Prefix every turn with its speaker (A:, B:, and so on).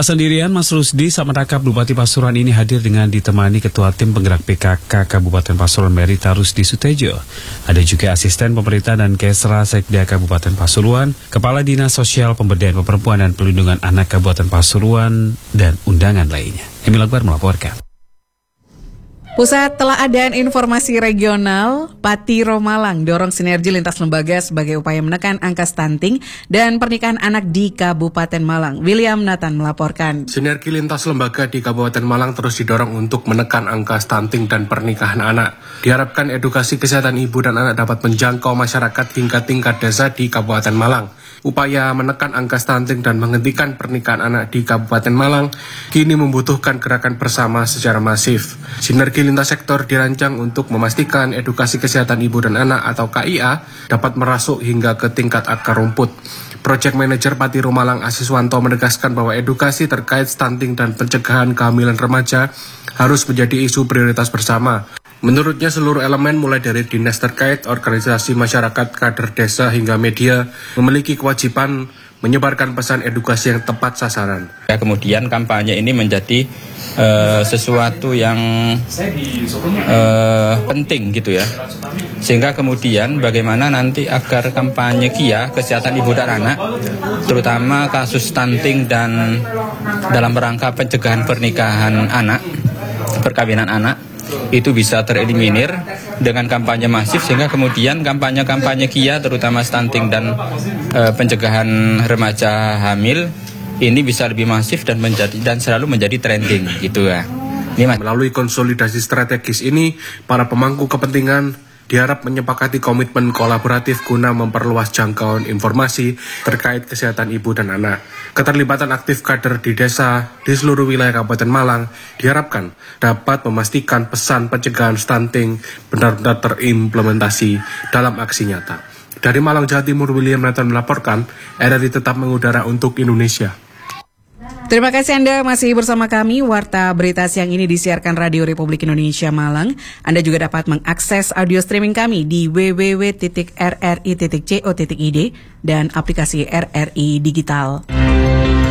A: Tak sendirian, Mas Rusdi Samadaka Bupati Pasuruan ini hadir dengan ditemani Ketua Tim Penggerak PKK Kabupaten Pasuruan Merita Rusdi Sutejo. Ada juga asisten pemerintah dan Kesra Sekda Kabupaten Pasuruan, Kepala Dinas Sosial Pemberdayaan Perempuan dan Pelindungan Anak Kabupaten Pasuruan, dan undangan lainnya. Emil Akbar melaporkan.
B: Pusat Teladan Informasi Regional Pati Romalang dorong sinergi lintas lembaga sebagai upaya menekan angka stunting dan pernikahan anak di Kabupaten Malang. William Nathan melaporkan.
C: Sinergi lintas lembaga di Kabupaten Malang terus didorong untuk menekan angka stunting dan pernikahan anak. Diharapkan edukasi kesehatan ibu dan anak dapat menjangkau masyarakat hingga tingkat desa di Kabupaten Malang. Upaya menekan angka stunting dan menghentikan pernikahan anak di Kabupaten Malang kini membutuhkan gerakan bersama secara masif. Sinergi lintas sektor dirancang untuk memastikan edukasi kesehatan ibu dan anak atau KIA dapat merasuk hingga ke tingkat akar rumput. Project Manager Pati Romalang Asiswanto menegaskan bahwa edukasi terkait stunting dan pencegahan kehamilan remaja harus menjadi isu prioritas bersama. Menurutnya seluruh elemen mulai dari dinas terkait, organisasi masyarakat, kader desa hingga media memiliki kewajiban menyebarkan pesan edukasi yang tepat sasaran.
D: Kemudian kampanye ini menjadi sesuatu yang penting gitu ya. Sehingga kemudian bagaimana nanti agar kampanye KIA, kesehatan ibu dan anak, terutama kasus stunting dan dalam rangka pencegahan pernikahan anak, perkawinan anak, itu bisa tereliminir dengan kampanye masif sehingga kemudian kampanye-kampanye KIA terutama stunting dan pencegahan remaja hamil ini bisa lebih masif dan selalu menjadi trending gitu ya.
C: Melalui konsolidasi strategis ini, para pemangku kepentingan diharap menyepakati komitmen kolaboratif guna memperluas jangkauan informasi terkait kesehatan ibu dan anak. Keterlibatan aktif kader di desa di seluruh wilayah Kabupaten Malang diharapkan dapat memastikan pesan pencegahan stunting benar-benar terimplementasi dalam aksi nyata. Dari Malang, Jawa Timur, William Nathan melaporkan, RRI tetap mengudara untuk Indonesia.
B: Terima kasih Anda masih bersama kami. Warta Berita Siang ini disiarkan Radio Republik Indonesia Malang. Anda juga dapat mengakses audio streaming kami di www.rri.co.id dan aplikasi RRI Digital.